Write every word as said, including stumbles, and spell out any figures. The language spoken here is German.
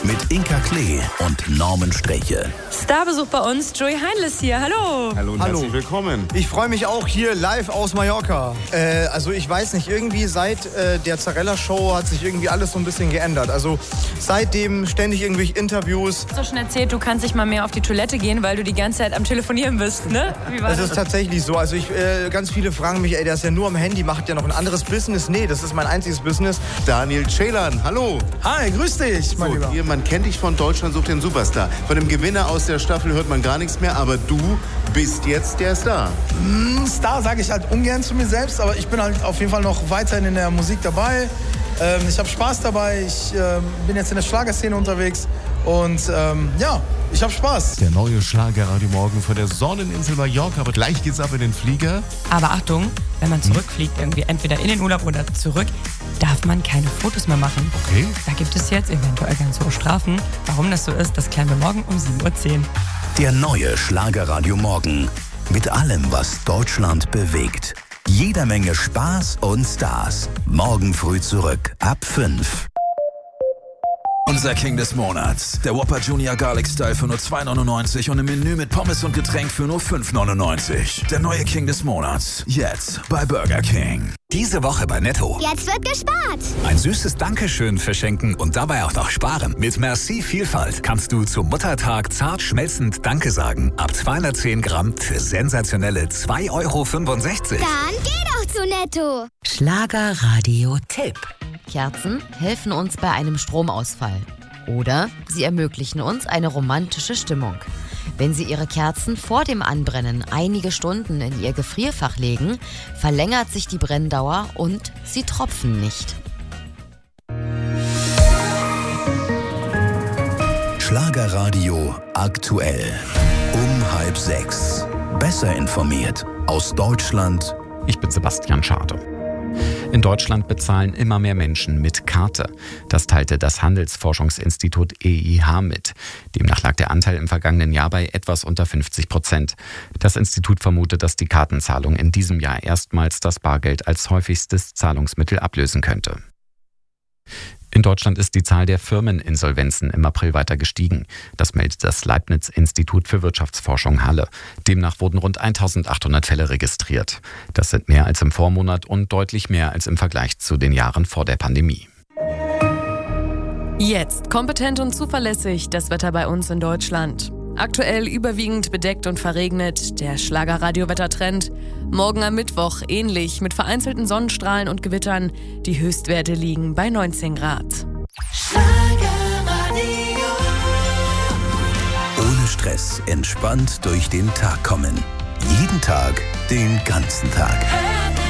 mit Inka Klee und Norman Sträche. Starbesuch bei uns, Joey Heinles hier. Hallo. Hallo und Hallo. herzlich willkommen. Ich freue mich auch hier live aus Mallorca. Äh, also ich weiß nicht, irgendwie seit äh, der Zarella-Show hat sich irgendwie alles so ein bisschen geändert. Also seitdem ständig irgendwelche Interviews. Du hast schon erzählt, du kannst nicht mal mehr auf die Toilette gehen, weil du die ganze Zeit am Telefonieren bist, ne? Wie war Das das? ist tatsächlich so. Also ich, äh, ganz viele fragen mich, ey, der ist ja nur am Handy, macht ja noch ein anderes Business. Nee, das ist mein einziges Business. Daniel Ceylan, hallo. Hi, grüß dich, mein So, Lieber. hier, man kennt dich von Deutschland sucht den Superstar. Von dem Gewinner aus der Staffel hört man gar nichts mehr, aber du bist jetzt der Star. Mm, Star sage ich halt ungern zu mir selbst, aber ich bin halt auf jeden Fall noch weiterhin in der Musik dabei. Ähm, ich habe Spaß dabei, ich ähm, bin jetzt in der Schlagerszene unterwegs und ähm, ja, ich habe Spaß. Der neue Schlagerradio morgen von der Sonneninsel Mallorca, aber gleich geht's ab in den Flieger. Aber Achtung, wenn man zurückfliegt, irgendwie entweder in den Urlaub oder zurück, darf man keine Fotos mehr machen. Okay. Da gibt es jetzt eventuell ganz hohe Strafen. Warum das so ist, das klären wir morgen um sieben Uhr zehn. Der neue Schlagerradio morgen. Mit allem, was Deutschland bewegt. Jeder Menge Spaß und Stars. Morgen früh zurück, ab fünf. Unser King des Monats. Der Whopper Junior Garlic Style für nur zwei neunundneunzig und im Menü mit Pommes und Getränk für nur fünf neunundneunzig. Der neue King des Monats. Jetzt bei Burger King. Diese Woche bei Netto. Jetzt wird gespart. Ein süßes Dankeschön verschenken und dabei auch noch sparen. Mit Merci Vielfalt kannst du zum Muttertag zart schmelzend Danke sagen. Ab zweihundertzehn Gramm für sensationelle zwei Euro fünfundsechzig. Dann geh doch zu Netto. Schlagerradio-Tipp. Kerzen helfen uns bei einem Stromausfall. Oder sie ermöglichen uns eine romantische Stimmung. Wenn Sie Ihre Kerzen vor dem Anbrennen einige Stunden in Ihr Gefrierfach legen, verlängert sich die Brenndauer und sie tropfen nicht. Schlagerradio aktuell. Um halb sechs. Besser informiert. Aus Deutschland. Ich bin Sebastian Schade. In Deutschland bezahlen immer mehr Menschen mit Karte. Das teilte das Handelsforschungsinstitut E I H mit. Demnach lag der Anteil im vergangenen Jahr bei etwas unter fünfzig Prozent. Das Institut vermutet, dass die Kartenzahlung in diesem Jahr erstmals das Bargeld als häufigstes Zahlungsmittel ablösen könnte. In Deutschland ist die Zahl der Firmeninsolvenzen im April weiter gestiegen. Das meldet das Leibniz-Institut für Wirtschaftsforschung Halle. Demnach wurden rund eintausendachthundert Fälle registriert. Das sind mehr als im Vormonat und deutlich mehr als im Vergleich zu den Jahren vor der Pandemie. Jetzt kompetent und zuverlässig das Wetter bei uns in Deutschland. Aktuell überwiegend bedeckt und verregnet, der Schlagerradio-Wettertrend. Morgen am Mittwoch ähnlich mit vereinzelten Sonnenstrahlen und Gewittern. Die Höchstwerte liegen bei neunzehn Grad. Schlagerradio. Ohne Stress, entspannt durch den Tag kommen. Jeden Tag, den ganzen Tag.